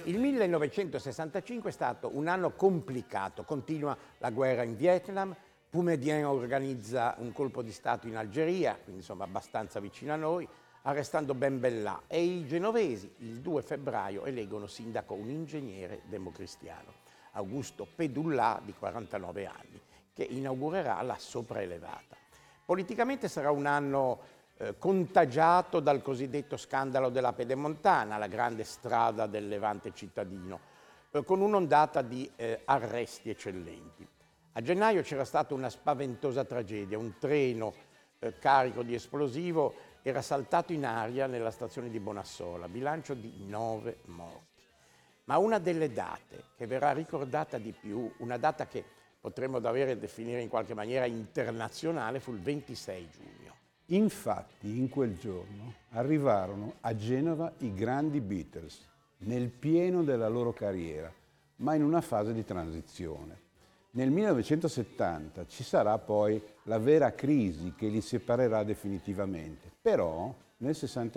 Il 1965 è stato un anno complicato, continua la guerra in Vietnam, Boumediene organizza un colpo di Stato in Algeria, quindi insomma abbastanza vicino a noi, arrestando Ben Bella, e i genovesi il 2 febbraio eleggono sindaco un ingegnere democristiano, Augusto Pedullà, di 49 anni, che inaugurerà la sopraelevata. Politicamente sarà un anno contagiato dal cosiddetto scandalo della Pedemontana, la grande strada del Levante cittadino, con un'ondata di arresti eccellenti. A gennaio c'era stata una spaventosa tragedia, un treno carico di esplosivo era saltato in aria nella stazione di Bonassola, bilancio di 9 morti. Ma una delle date che verrà ricordata di più, una data che potremmo davvero definire in qualche maniera internazionale, fu il 26 giugno. Infatti, in quel giorno arrivarono a Genova i grandi Beatles, nel pieno della loro carriera, ma in una fase di transizione. Nel 1970 ci sarà poi la vera crisi che li separerà definitivamente, però nel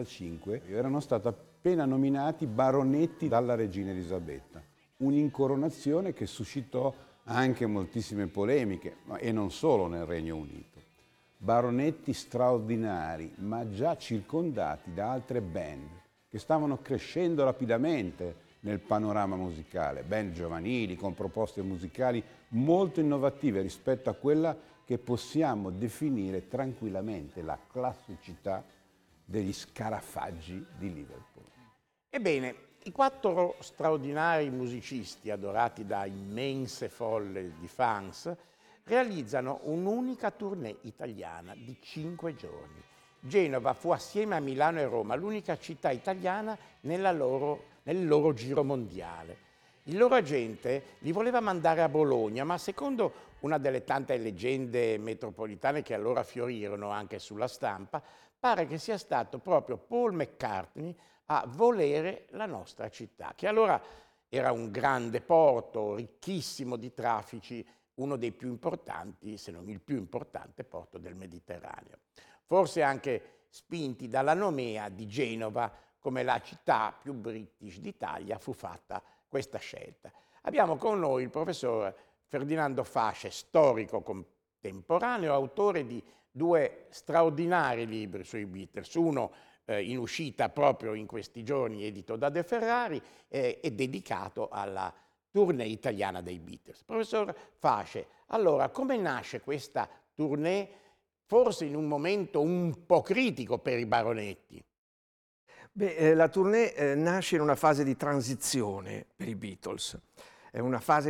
65 erano stati appena nominati baronetti dalla regina Elisabetta, un'incoronazione che suscitò anche moltissime polemiche, e non solo nel Regno Unito. Baronetti straordinari, ma già circondati da altre band che stavano crescendo rapidamente nel panorama musicale, band giovanili con proposte musicali molto innovative rispetto a quella che possiamo definire tranquillamente la classicità degli Scarafaggi di Liverpool. Ebbene, i 4 straordinari musicisti adorati da immense folle di fans realizzano un'unica tournée italiana di 5 giorni. Genova fu assieme a Milano e Roma l'unica città italiana nel loro giro mondiale. Il loro agente li voleva mandare a Bologna, ma secondo una delle tante leggende metropolitane che allora fiorirono anche sulla stampa, pare che sia stato proprio Paul McCartney a volere la nostra città, che allora era un grande porto, ricchissimo di traffici, uno dei più importanti, se non il più importante porto del Mediterraneo. Forse anche spinti dalla nomea di Genova come la città più british d'Italia, fu fatta questa scelta. Abbiamo con noi il professor Ferdinando Fasce, storico contemporaneo, autore di 2 straordinari libri sui Beatles, uno in uscita proprio in questi giorni, edito da De Ferrari, e dedicato alla tournée italiana dei Beatles. Professor Fasce, allora come nasce questa tournée, forse in un momento un po' critico per i baronetti? La tournée nasce in una fase di transizione per i Beatles. È una fase